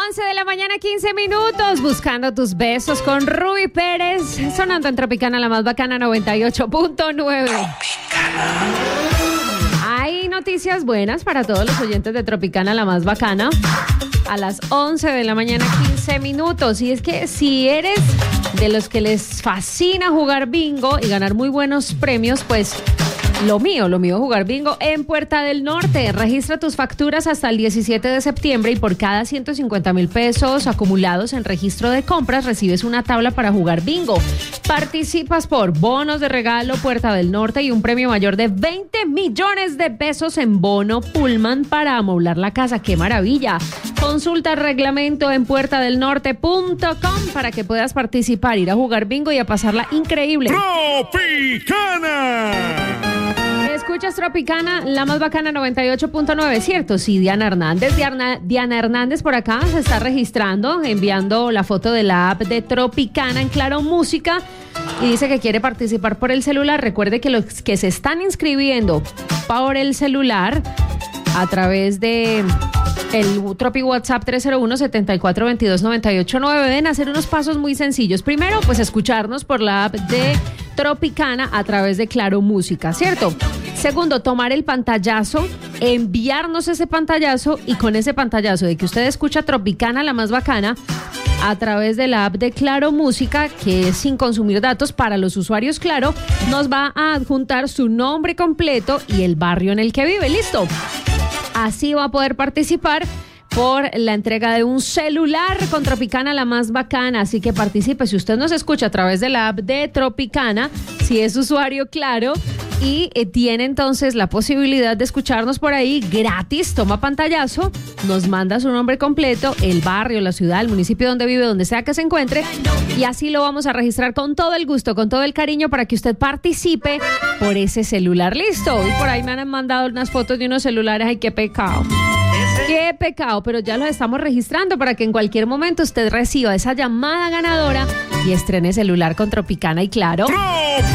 11 de la mañana, 15 minutos, buscando tus besos con Ruby Pérez, sonando en Tropicana, la más bacana, 98.9. Hay noticias buenas para todos los oyentes de Tropicana, la más bacana, a las 11 de la mañana, 15 minutos. Y es que si eres de los que les fascina jugar bingo y ganar muy buenos premios, pues lo mío jugar bingo en Puerta del Norte. Registra tus facturas hasta el 17 de septiembre y por cada 150,000 pesos acumulados en registro de compras recibes una tabla para jugar bingo. Participas por bonos de regalo Puerta del Norte y un premio mayor de 20 millones de pesos en bono Pullman para amoblar la casa. ¡Qué maravilla! Consulta el reglamento en puertadelnorte.com para que puedas participar, ir a jugar bingo y a pasarla increíble. ¡Tropicana! Escuchas Tropicana, la más bacana, 98.9, ¿cierto? Sí, Diana Hernández por acá se está registrando, enviando la foto de la app de Tropicana en Claro Música y dice que quiere participar por el celular. Recuerde que los que se están inscribiendo por el celular a través de el Tropi WhatsApp 301-7422-989 deben hacer unos pasos muy sencillos. Primero, pues escucharnos por la app de Tropicana a través de Claro Música, ¿cierto? Segundo, tomar el pantallazo, enviarnos ese pantallazo y con ese pantallazo de que usted escucha Tropicana, la más bacana, a través de la app de Claro Música, que es sin consumir datos para los usuarios Claro, nos va a adjuntar su nombre completo y el barrio en el que vive. ¿Listo? Así va a poder participar por la entrega de un celular con Tropicana, la más bacana. Así que participe. Si usted nos escucha a través de la app de Tropicana, si es usuario Claro y tiene entonces la posibilidad de escucharnos por ahí gratis, toma pantallazo, nos manda su nombre completo, el barrio, la ciudad, el municipio donde vive, donde sea que se encuentre, y así lo vamos a registrar con todo el gusto, con todo el cariño para que usted participe por ese celular. Listo. Y por ahí me han mandado unas fotos de unos celulares. Ay, qué pecado. Qué pecado, pero ya los estamos registrando para que en cualquier momento usted reciba esa llamada ganadora y estrene celular con Tropicana y Claro.